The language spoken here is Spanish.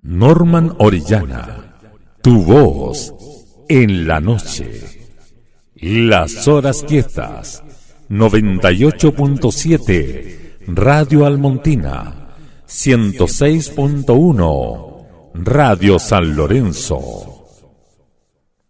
Norman Orellana, tu voz en la noche. Las horas quietas, 98.7, Radio Almontina, 106.1, Radio San Lorenzo.